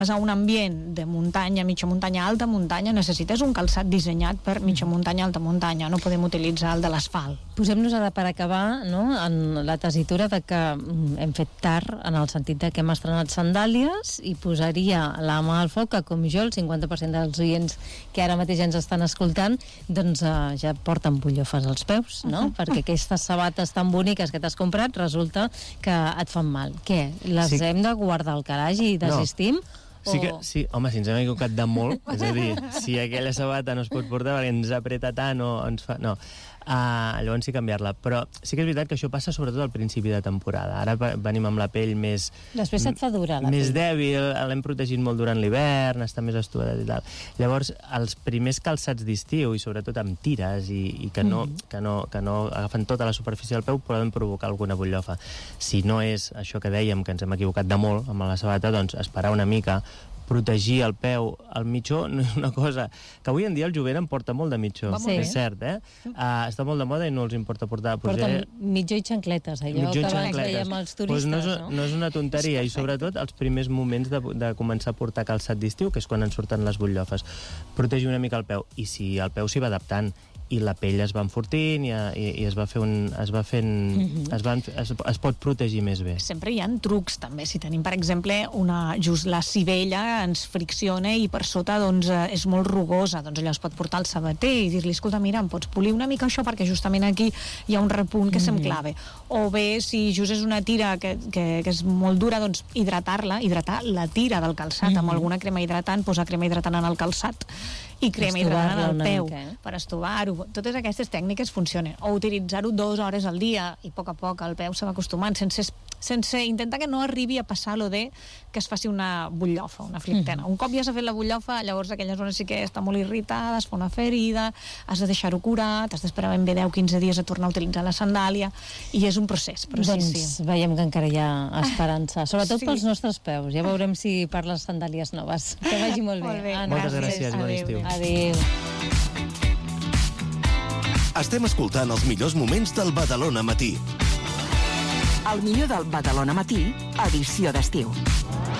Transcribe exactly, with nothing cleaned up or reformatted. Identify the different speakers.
Speaker 1: a un ambient de muntanya, mitja muntanya, alta muntanya, necessites un calçat dissenyat per mitja muntanya, alta muntanya. No podem utilitzar el de l'asfalt.
Speaker 2: Posem-nos ara per acabar, no?, en la tessitura de que hem fet tard, en el sentit de que hem estrenat sandàlies, i posaria la mà al foc que, com jo, el cinquanta per cent dels oients que ara mateix ens estan escoltant, doncs eh, ja porten bullofes als peus, no? Uh-huh. Perquè aquestes sabates tan boniques que t'has comprat resulta que et fan mal. Què? Les sí. hem de guardar al calaix i desistim? No.
Speaker 3: Sí, que, sí, home, si ens hem equivocat de molt, és a dir, si aquella sabata no es pot portar perquè ens apreta tant o ens fa... No, uh, llavors sí canviar-la. Però sí que és veritat que això passa sobretot al principi de temporada. Ara venim amb la pell més...
Speaker 2: Després et fa dura, la
Speaker 3: més
Speaker 2: pell.
Speaker 3: dèbil, l'hem protegit molt durant l'hivern, està més estuadat i tal. Llavors, els primers calçats d'estiu, i sobretot amb tires, i, i que, no, mm. que, no, que no agafen tota la superfície del peu, poden provocar alguna butllofa. Si no és això que dèiem, que ens hem equivocat de molt amb la sabata, doncs esperar una mica, protegir el peu, el mitjó no és una cosa que avui en dia el jovent en porta molt de mitjó, sí. És cert, eh? Uh, està molt de moda i no els importa portar.
Speaker 2: Porten mitjó i xancletes, allò mitjó que abans veiem els turistes,
Speaker 3: pues no, és,
Speaker 2: no?
Speaker 3: no és una tonteria, i sobretot els primers moments de, de començar a portar calçat d'estiu, que és quan ens surten les butllofes. Protegir una mica el peu, i si el peu s'hi va adaptant i la pell es va enfortint i, i, i es va fer un, es va fent mm-hmm. es, van, es, es pot protegir més bé.
Speaker 1: Sempre hi ha trucs també, si tenim per exemple una, just la sivella ens fricciona i per sota doncs és molt rugosa, doncs allò es pot portar al sabater i dir-li, escolta, mira, em pots polir una mica això perquè justament aquí hi ha un repunt que mm-hmm. se'm clave, o bé si just és una tira que, que, que és molt dura, doncs hidratar-la, hidratar la tira del calçat mm-hmm. amb alguna crema hidratant, posar crema hidratant en el calçat i crema hidratant en el peu mica, eh? Per estovar-ho. Totes aquestes tècniques funcionen. O utilitzar-ho dues hores al dia i a poc a poc el peu se va acostumant sense, sense intentar que no arribi a passar lo de que es faci una butllofa, una flictena. Mm-hmm. Un cop ja s'ha fet la butllofa, llavors aquella zona sí que està molt irritada, es fa una ferida, has de deixar-ho curat, has d'esperar ben bé deu quinze dies a tornar a utilitzar la sandàlia, i és un procés, però
Speaker 2: doncs
Speaker 1: sí, sí.
Speaker 2: Veiem que encara hi ha esperança, sobretot sí. pels nostres peus. Ja veurem si per les sandàlies noves. Que vagi molt bé.
Speaker 1: Molt bé.
Speaker 2: Anna,
Speaker 3: moltes gràcies, bon estiu.
Speaker 2: Adéu.
Speaker 4: Estem escoltant els millors moments del Badalona Matí.
Speaker 5: El millor del Badalona Matí, edició d'estiu.